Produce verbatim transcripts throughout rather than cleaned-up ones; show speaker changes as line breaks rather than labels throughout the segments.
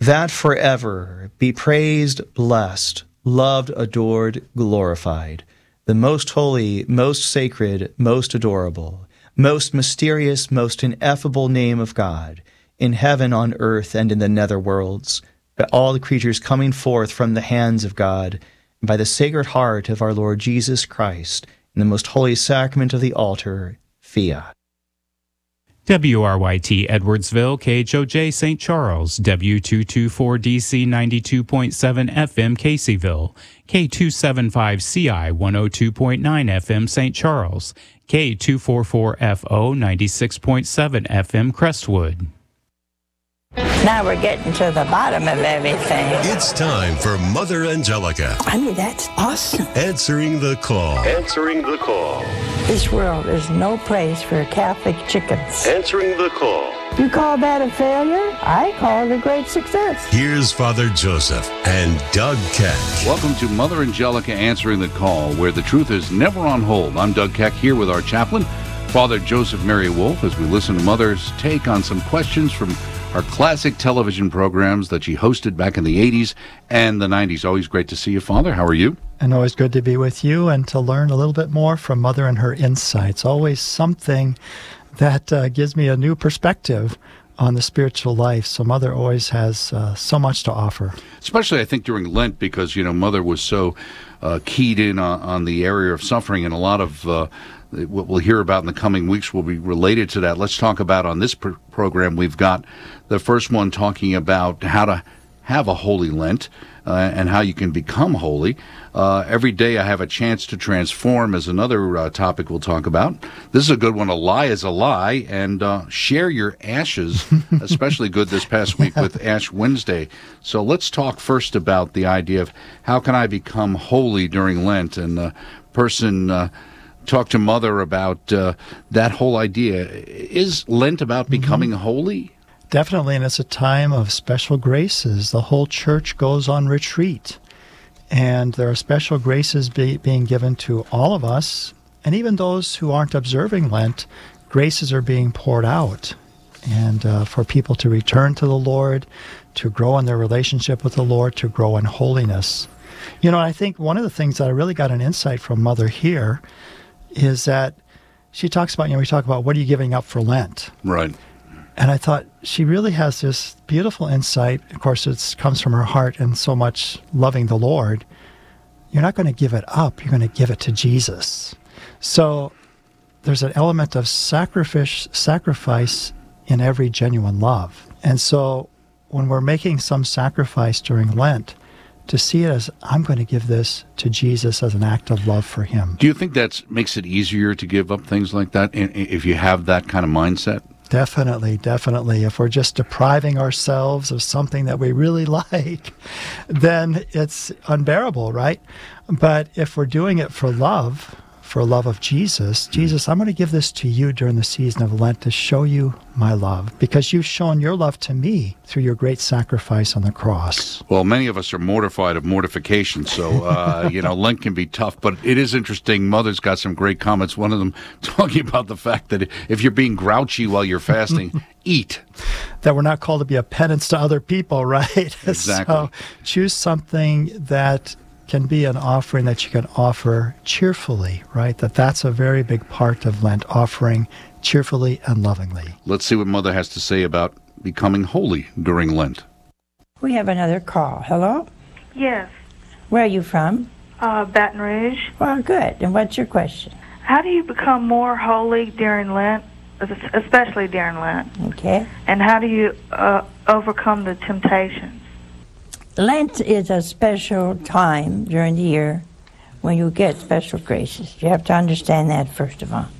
that forever be praised, blessed, loved, adored, glorified, the most holy, most sacred, most adorable, most mysterious, most ineffable name of God, in heaven, on earth, and in the nether worlds, by all the creatures coming forth from the hands of God, and by the Sacred Heart of our Lord Jesus Christ, in the most holy sacrament of the altar, fiat.
W R Y T Edwardsville, K H O J Saint Charles, W two twenty-four D C ninety-two point seven F M Caseyville, K two seventy-five C I one oh two point nine F M Saint Charles, K two forty-four F O ninety-six point seven F M Crestwood.
Now we're getting to the bottom of everything.
It's time for Mother Angelica.
I mean, that's awesome.
Answering the call.
Answering the call.
This world is no place for Catholic chickens.
Answering the call.
You call that a failure? I call it a great success.
Here's Father Joseph and Doug Keck.
Welcome to Mother Angelica Answering the Call, where the truth is never on hold. I'm Doug Keck here with our chaplain, Father Joseph Mary Wolf, as we listen to Mother's take on some questions from our classic television programs that she hosted back in the eighties and the nineties. Always great to see you, Father. How are you?
And always good to be with you and to learn a little bit more from Mother and her insights. Always something that uh, gives me a new perspective on the spiritual life. So Mother always has uh, so much to offer.
Especially, I think, during Lent, because, you know, Mother was so uh, keyed in on, on the area of suffering, and a lot of uh, what we'll hear about in the coming weeks will be related to that. Let's talk about, on this pr- program, we've got the first one talking about how to have a holy Lent uh, and how you can become holy. Uh, every day I have a chance to transform is another uh, topic we'll talk about. This is a good one. A lie is a lie. And uh, share your ashes, especially good this past week with Ash Wednesday. So let's talk first about the idea of how can I become holy during Lent. And the person uh, talked to Mother about uh, that whole idea. Is Lent about becoming mm-hmm. holy?
Definitely, and it's a time of special graces. The whole church goes on retreat, and there are special graces be, being given to all of us, and even those who aren't observing Lent, graces are being poured out, and uh, for people to return to the Lord, to grow in their relationship with the Lord, to grow in holiness. You know, I think one of the things that I really got an insight from Mother here is that she talks about, you know, we talk about what are you giving up for Lent?
Right.
And I thought she really has this beautiful insight. Of course, it comes from her heart and so much loving the Lord. You're not going to give it up. You're going to give it to Jesus. So there's an element of sacrifice, sacrifice in every genuine love. And so when we're making some sacrifice during Lent, to see it as, I'm going to give this to Jesus as an act of love for him.
Do you think that makes it easier to give up things like that if you have that kind of mindset?
Definitely, definitely. If we're just depriving ourselves of something that we really like, then it's unbearable, right? But if we're doing it for love, for love of Jesus, Jesus, I'm going to give this to you during the season of Lent to show you my love, because you've shown your love to me through your great sacrifice on the cross.
Well, many of us are mortified of mortification, so, uh, you know, Lent can be tough, but it is interesting. Mother's got some great comments, one of them talking about the fact that if you're being grouchy while you're fasting, eat.
That we're not called to be a penance to other people, right?
Exactly.
So choose something that can be an offering that you can offer cheerfully, right? That that's a very big part of Lent, offering cheerfully and lovingly.
Let's see what Mother has to say about becoming holy during Lent.
We have another call. Hello?
Yes.
Where are you from?
Uh, Baton Rouge.
Well, good. And what's your question?
How do you become more holy during Lent, especially during Lent?
Okay.
And how do you uh, overcome the temptations?
Lent is a special time during the year when you get special graces. You have to understand that, first of all.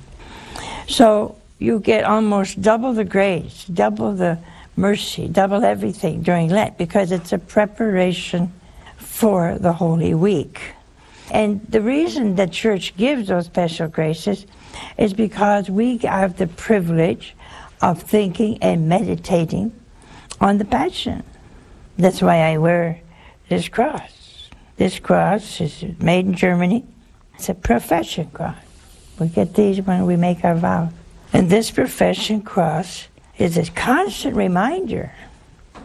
So you get almost double the grace, double the mercy, double everything during Lent, because it's a preparation for the Holy Week. And the reason the Church gives those special graces is because we have the privilege of thinking and meditating on the Passion. That's why I wear this cross. This cross is made in Germany. It's a profession cross. We get these when we make our vows. And this profession cross is a constant reminder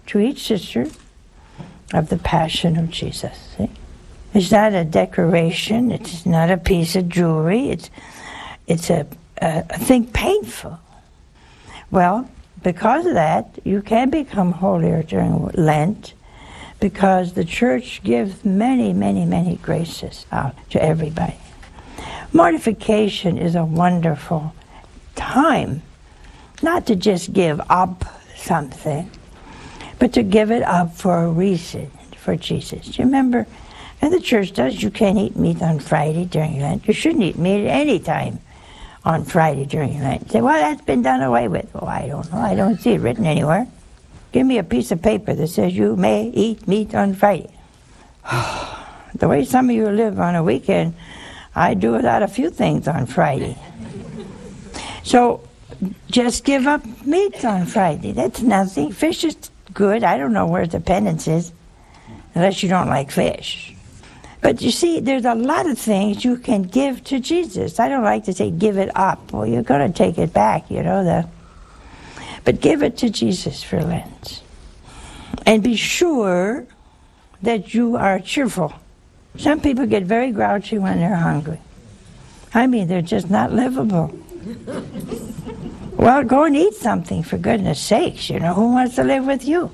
to each sister of the Passion of Jesus. See? It's not a decoration. It's not a piece of jewelry. It's it's a, a, a thing painful. Well, because of that, you can become holier during Lent, because the church gives many, many, many graces out to everybody. Mortification is a wonderful time, not to just give up something, but to give it up for a reason, for Jesus. You remember, and the church does, you can't eat meat on Friday during Lent. You shouldn't eat meat at any time on Friday during Lent. You say, well, that's been done away with. Well, I don't know. I don't see it written anywhere. Give me a piece of paper that says you may eat meat on Friday. The way some of you live on a weekend, I do without a few things on Friday. So just give up meat on Friday. That's nothing. Fish is good. I don't know where the penance is, unless you don't like fish. But you see, there's a lot of things you can give to Jesus. I don't like to say give it up. Well, you're going to take it back, you know that. But give it to Jesus for Lent. And be sure that you are cheerful. Some people get very grouchy when they're hungry. I mean, they're just not livable. Well, go and eat something, for goodness sakes. You know, who wants to live with you?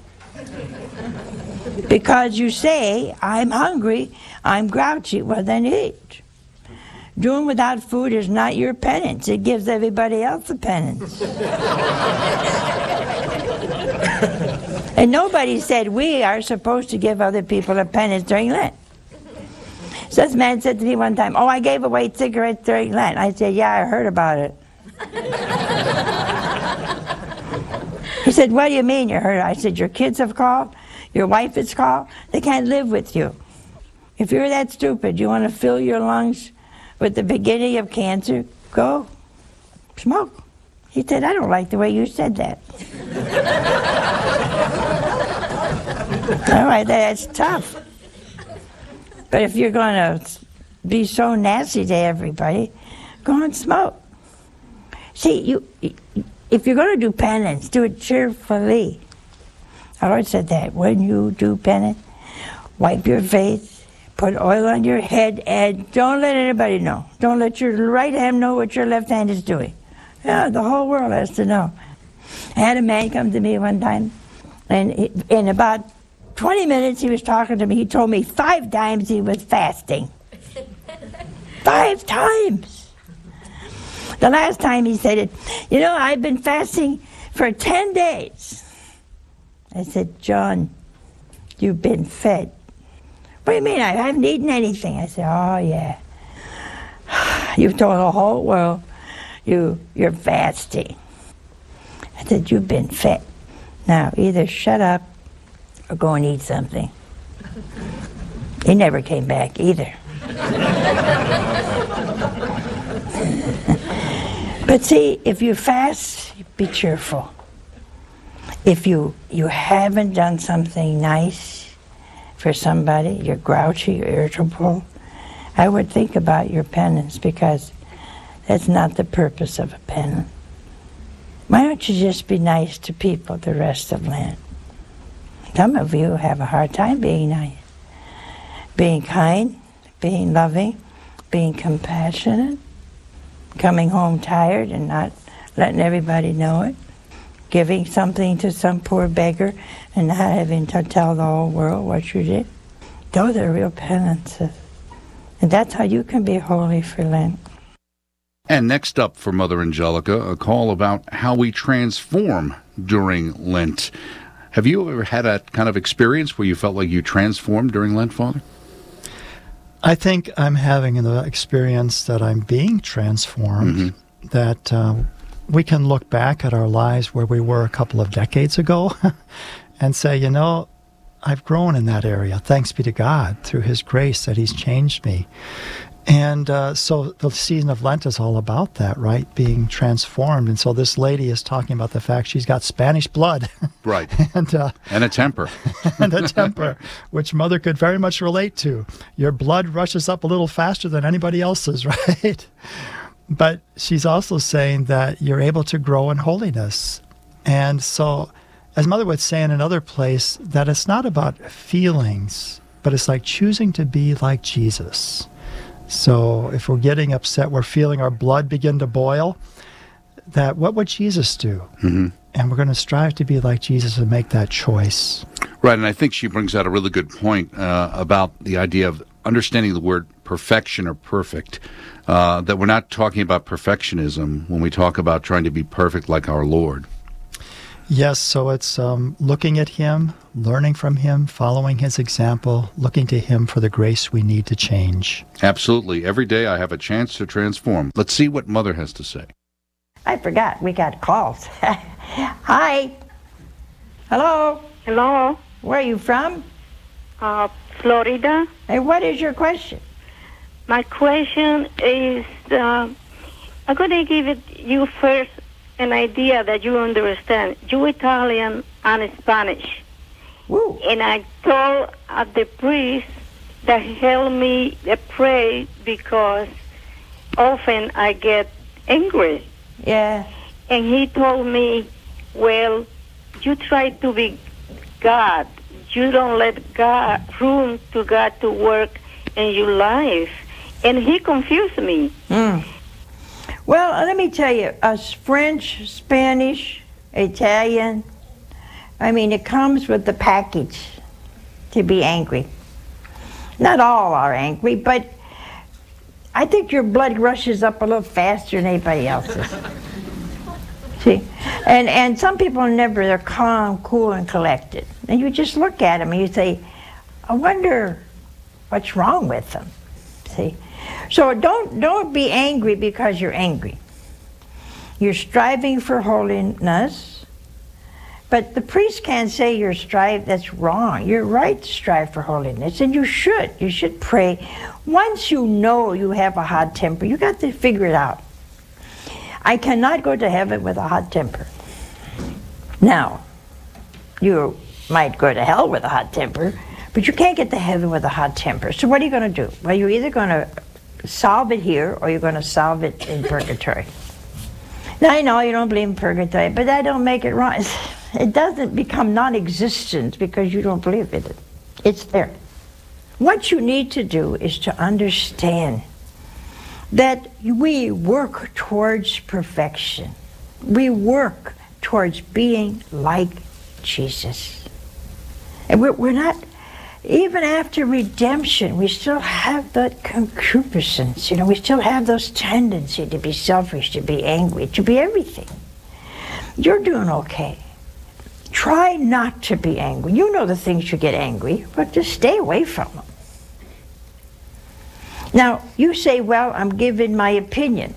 Because you say, I'm hungry, I'm grouchy, well then eat. Doing without food is not your penance. It gives everybody else a penance. And nobody said we are supposed to give other people a penance during Lent. So this man said to me one time, oh, I gave away cigarettes during Lent. I said, yeah, I heard about it. He said, what do you mean you heard? I said, your kids have called, your wife has called, they can't live with you. If you're that stupid, you want to fill your lungs with the beginning of cancer, go smoke. He said, I don't like the way you said that. All right, that's tough. But if you're going to be so nasty to everybody, go and smoke. See, you, if you're going to do penance, do it cheerfully. Our Lord said that. When you do penance, wipe your face, put oil on your head, and don't let anybody know. Don't let your right hand know what your left hand is doing. Yeah, the whole world has to know. I had a man come to me one time, and he, in about twenty minutes he was talking to me. He told me five times he was fasting. Five times. The last time he said it, you know, I've been fasting for ten days. I said, John, you've been fed. What do you mean? I haven't eaten anything. I said, oh, yeah. You've told the whole world you, you're fasting. I said, you've been fed. Now, either shut up or go and eat something. He never came back either. But see, if you fast, be cheerful. If you, you haven't done something nice for somebody, you're grouchy, you're irritable, I would think about your penance, because that's not the purpose of a penance. Why don't you just be nice to people the rest of Lent? Some of you have a hard time being nice. Being kind, being loving, being compassionate, coming home tired and not letting everybody know it, giving something to some poor beggar and not having to tell the whole world what you did. Those are real penances. And that's how you can be holy for Lent.
And next up for Mother Angelica, a call about how we transform during Lent. Have you ever had a kind of experience where you felt like you transformed during Lent, Father?
I think I'm having the experience that I'm being transformed, mm-hmm. that uh, we can look back at our lives where we were a couple of decades ago and say, you know, I've grown in that area. Thanks be to God through His grace that He's changed me. And uh, so the season of Lent is all about that, right? Being transformed. And so this lady is talking about the fact she's got Spanish blood.
Right.
and, uh,
and a temper.
and a temper, which Mother could very much relate to. Your blood rushes up a little faster than anybody else's, right? But she's also saying that you're able to grow in holiness. And so as Mother would say in another place, that it's not about feelings, but it's like choosing to be like Jesus. So if we're getting upset, we're feeling our blood begin to boil, that what would Jesus do?
Mm-hmm.
And we're going to strive to be like Jesus and make that choice.
Right, and I think she brings out a really good point uh, about the idea of understanding the word perfection or perfect, uh, that we're not talking about perfectionism when we talk about trying to be perfect like our Lord.
Yes, so it's um, looking at Him, learning from Him, following His example, looking to Him for the grace we need to change.
Absolutely. Every day I have a chance to transform. Let's see what Mother has to say.
I forgot. We got calls. Hi. Hello.
Hello.
Where are you from?
Uh, Florida.
Hey, what is your question?
My question is, uh, I'm going to give it you first an idea that you understand. You Italian and Spanish.
Woo.
And I told uh, the priest that help me uh, pray because often I get angry.
Yeah.
And he told me, well, you try to be God. You don't let God room to God to work in your life. And he confused me.
Mm. Well, let me tell you, us French, Spanish, Italian, I mean, it comes with the package to be angry. Not all are angry, but I think your blood rushes up a little faster than anybody else's. See? And and some people are never, they're calm, cool, and collected. And you just look at them and you say, I wonder what's wrong with them. See? So don't don't be angry because you're angry. You're striving for holiness, but the priest can't say you're strive that's wrong. You're right to strive for holiness, and you should. You should pray. Once you know you have a hot temper, you got to figure it out. I cannot go to heaven with a hot temper. Now, you might go to hell with a hot temper, but you can't get to heaven with a hot temper. So what are you going to do? Well, you're either going to solve it here or you're going to solve it in purgatory. Now, I know you don't believe in purgatory, but that don't make it wrong. It doesn't become non-existent because you don't believe in it. It's there. What you need to do is to understand that we work towards perfection. We work towards being like Jesus. And we're, we're not, even after redemption, we still have that concupiscence. You know, we still have those tendencies to be selfish, to be angry, to be everything. You're doing okay. Try not to be angry. You know the things you get angry, but just stay away from them. Now, you say, well, I'm giving my opinion.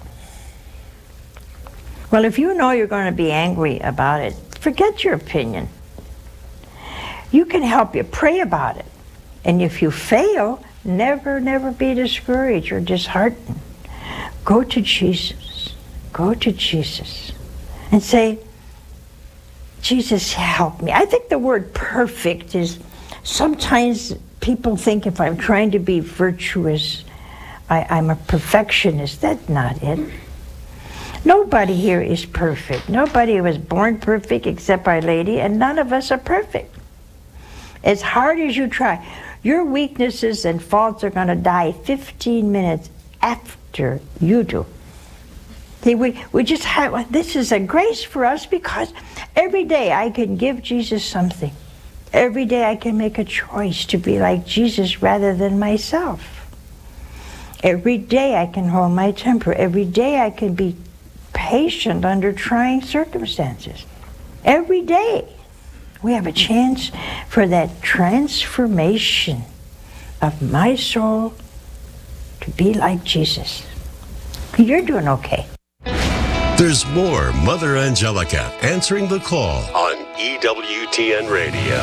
Well, if you know you're going to be angry about it, forget your opinion. You can help you. Pray about it. And if you fail, never, never be discouraged or disheartened. Go to Jesus. Go to Jesus. And say, Jesus, help me. I think the word perfect is, sometimes people think if I'm trying to be virtuous, I, I'm a perfectionist. That's not it. Nobody here is perfect. Nobody was born perfect except Our Lady, and none of us are perfect. As hard as you try, your weaknesses and faults are going to die fifteen minutes after you do. See, we, we just have, this is a grace for us because every day I can give Jesus something. Every day I can make a choice to be like Jesus rather than myself. Every day I can hold my temper. Every day I can be patient under trying circumstances. Every day we have a chance for that transformation of my soul to be like Jesus. You're doing okay.
There's more Mother Angelica answering the call on E W T N Radio.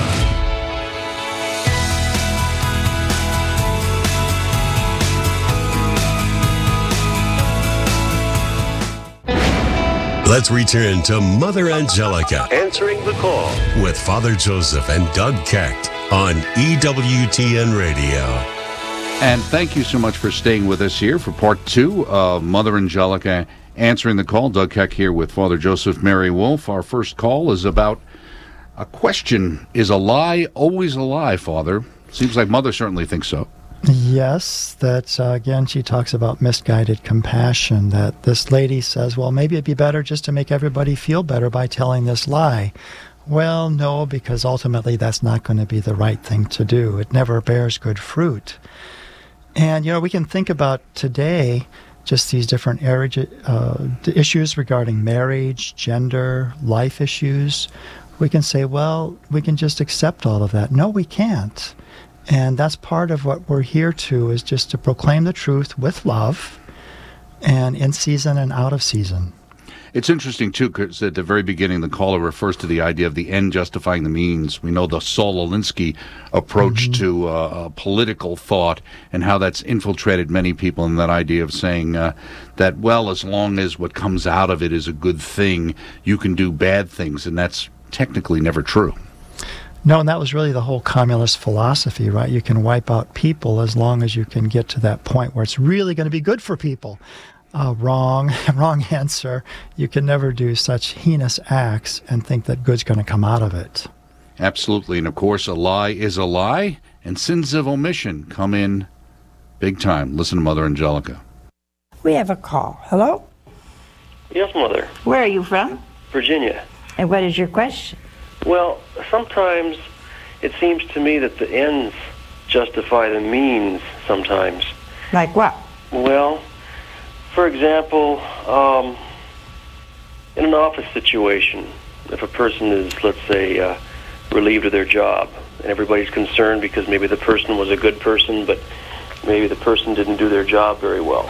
Let's return to Mother Angelica answering the call with Father Joseph and Doug Keck on E W T N Radio.
And thank you so much for staying with us here for part two of Mother Angelica answering the call. Doug Keck here with Father Joseph Mary Wolf. Our first call is about A question, is a lie always a lie, Father? Seems like Mother certainly thinks so.
Yes, that uh, again, she talks about misguided compassion, that this lady says, well, maybe it'd be better just to make everybody feel better by telling this lie. Well, no, because ultimately that's not going to be the right thing to do. It never bears good fruit. And, you know, we can think about today just these different uh, issues regarding marriage, gender, life issues. We can say, well, we can just accept all of that. No, we can't. And that's part of what we're here to, is just to proclaim the truth with love and in season and out of season.
It's interesting, too, because at the very beginning, the caller refers to the idea of the end justifying the means. We know the Saul Alinsky approach mm-hmm. to uh, political thought and how that's infiltrated many people, in that idea of saying uh, that, well, as long as what comes out of it is a good thing, you can do bad things, and that's technically never true.
No, and that was really the whole communist philosophy, right? You can wipe out people as long as you can get to that point where it's really going to be good for people. Uh, wrong, wrong answer. You can never do such heinous acts and think that good's going to come out of it.
Absolutely, and of course, a lie is a lie, and sins of omission come in big time. Listen to Mother Angelica.
We have a call. Hello?
Yes, Mother.
Where are you from?
Virginia.
And what is your question?
Well, sometimes it seems to me that the ends justify the means sometimes.
Like what?
Well, for example, um, in an office situation, if a person is, let's say, uh, relieved of their job, and everybody's concerned because maybe the person was a good person, but maybe the person didn't do their job very well,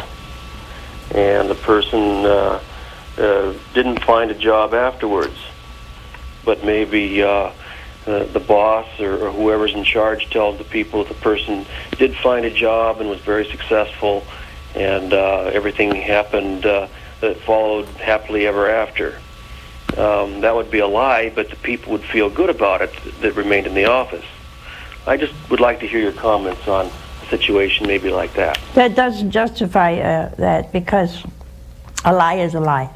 and the person uh, uh, didn't find a job afterwards, but maybe uh, uh, the boss or, or whoever's in charge tells the people that the person did find a job and was very successful, and uh, everything happened uh, that followed happily ever after. Um, that would be a lie, but the people would feel good about it that remained in the office. I just would like to hear your comments on a situation maybe like that.
That doesn't justify uh, that, because a lie is a lie.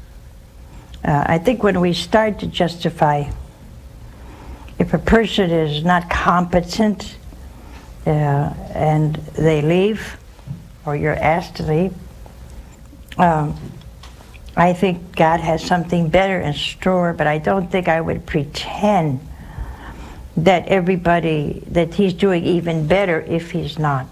Uh, I think when we start to justify, if a person is not competent uh, and they leave, or you're asked to leave, um, I think God has something better in store, but I don't think I would pretend that everybody, that he's doing even better if he's not.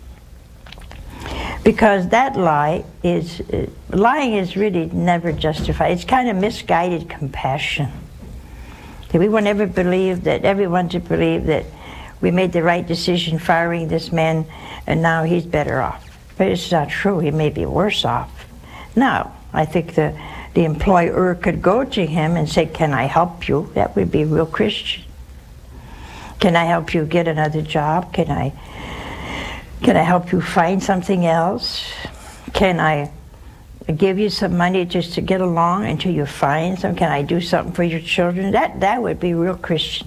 Because that lie is, uh, lying is really never justified. It's kind of misguided compassion. Okay, we will never believe that, everyone to believe that we made the right decision firing this man and now he's better off. But it's not true, he may be worse off. Now, I think the, the employer could go to him and say, can I help you? That would be real Christian. Can I help you get another job? Can I Can I help you find something else? Can I give you some money just to get along until you find some? Can I do something for your children? That that would be real Christian.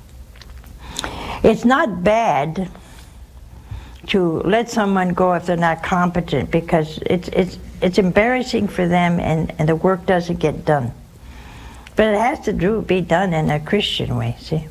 It's not bad to let someone go if they're not competent, because it's it's it's embarrassing for them, and, and the work doesn't get done. But it has to do be done in a Christian way, see?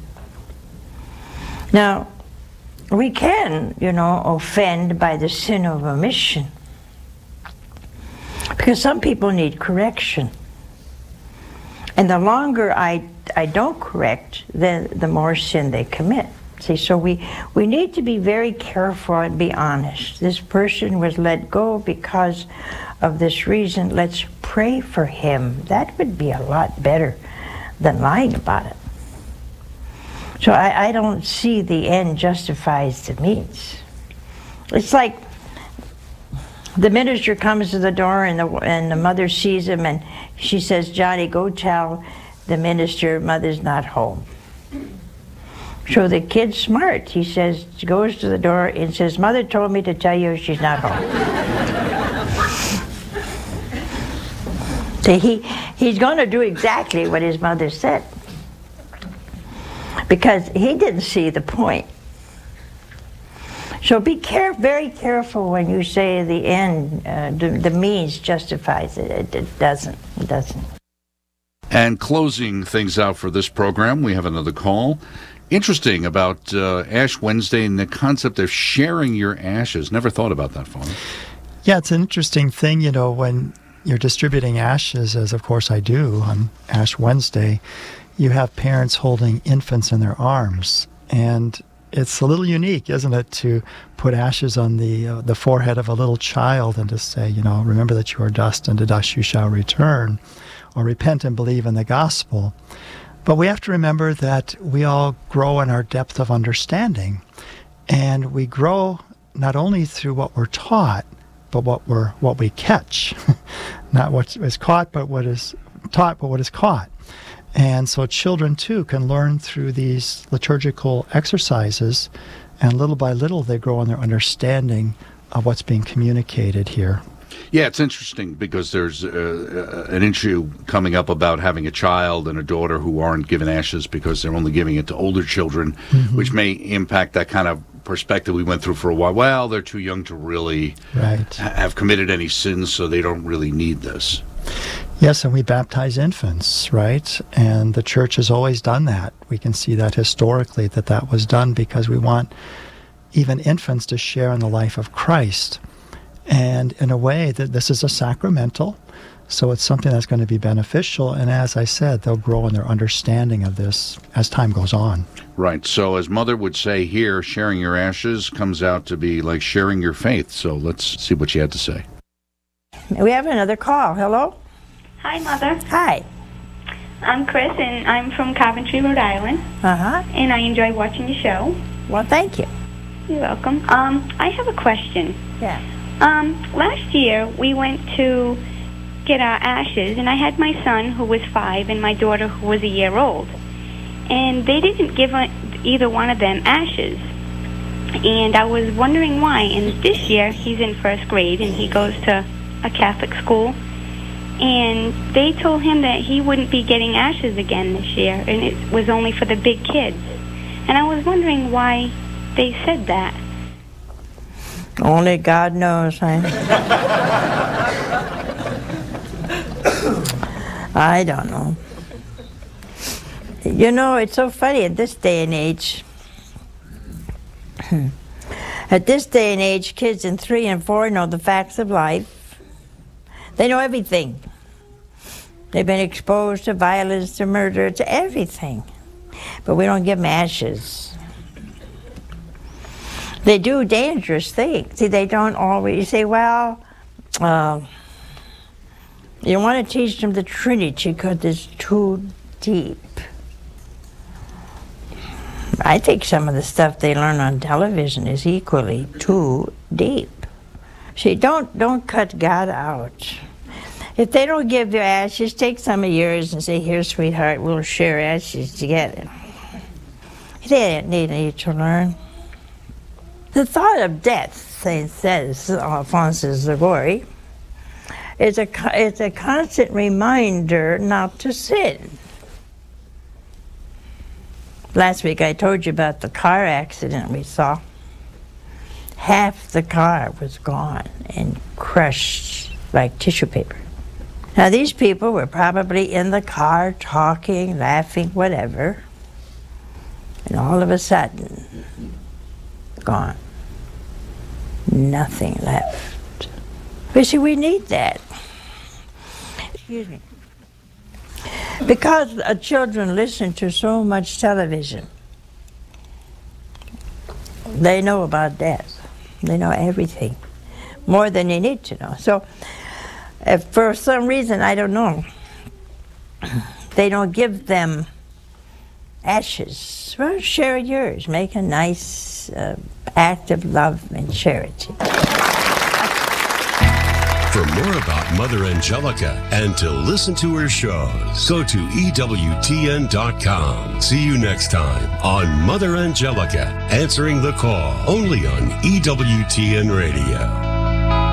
Now, we can, you know, offend by the sin of omission, because some people need correction. And the longer I, I don't correct, then the more sin they commit. See, so we, we need to be very careful and be honest. This person was let go because of this reason. Let's pray for him. That would be a lot better than lying about it. So I, I don't see the end justifies the means. It's like the minister comes to the door and the, and the mother sees him and she says, Johnny, go tell the minister mother's not home. So the kid's smart. He says, goes to the door and says, mother told me to tell you she's not home. So he, he's going to do exactly what his mother said, because he didn't see the point. So be care, very careful when you say the end, uh, the, the means justifies it. It, it doesn't. It doesn't.
And closing things out for this program, we have another call. Interesting about uh, Ash Wednesday and the concept of sharing your ashes. Never thought about that, Father.
Yeah, it's an interesting thing, you know, when you're distributing ashes, as of course I do on Ash Wednesday, you have parents holding infants in their arms. And it's a little unique, isn't it, to put ashes on the uh, the forehead of a little child and to say, you know, remember that you are dust, and to dust you shall return, or repent and believe in the gospel. But we have to remember that we all grow in our depth of understanding, and we grow not only through what we're taught, but what we're what we catch, not what is caught, but what is taught, but what is caught. And so children, too, can learn through these liturgical exercises, and little by little they grow in their understanding of what's being communicated here.
Yeah, it's interesting because there's uh, an issue coming up about having a child and a daughter who aren't given ashes because they're only giving it to older children, mm-hmm. which may impact that kind of perspective we went through for a while. Well, they're too young to really
right.
ha- have committed any sins, so they don't really need this.
Yes, and we baptize infants, right? And the church has always done that. We can see that historically, that that was done because we want even infants to share in the life of Christ. And in a way, that this is a sacramental, so it's something that's going to be beneficial. And as I said, they'll grow in their understanding of this as time goes on.
Right. So as Mother would say here, sharing your ashes comes out to be like sharing your faith. So let's see what she had to say.
We have another call. Hello?
Hi, Mother.
Hi.
I'm Chris, and I'm from Coventry, Rhode Island.
Uh-huh.
And I enjoy watching your show.
Well, thank you.
You're welcome. Um, I have a question.
Yeah.
Um, last year, we went to get our ashes, and I had my son, who was five, and my daughter, who was a year old. And they didn't give either one of them ashes. And I was wondering why. And this year, he's in first grade, and he goes to a Catholic school. And they told him that he wouldn't be getting ashes again this year, and it was only for the big kids. And I was wondering why they said that.
Only God knows, huh? I don't know. You know, it's so funny at this day and age. At this day and age, kids in three and four know the facts of life. They know everything. They've been exposed to violence, to murder, to everything. But we don't give them ashes. They do dangerous things. See, they don't always, you say, well, uh, you want to teach them the Trinity because it's too deep. I think some of the stuff they learn on television is equally too deep. See, don't, don't cut God out. If they don't give you ashes, take some of yours and say, here, sweetheart, we'll share ashes together. They didn't need, need to learn. The thought of death, Saint says, Alphonsus Liguori, is a, it's a constant reminder not to sin. Last week I told you about the car accident we saw. Half the car was gone and crushed like tissue paper. Now these people were probably in the car talking, laughing, whatever, and all of a sudden, gone. Nothing left. But see, we need that. Excuse me. Because uh, children listen to so much television, they know about death. They know everything, more than they need to know. So, if for some reason, I don't know, they don't give them ashes, well, share yours. Make a nice uh, act of love and charity.
For more about Mother Angelica and to listen to her shows, go to E W T N dot com. See you next time on Mother Angelica, answering the call, only on E W T N Radio.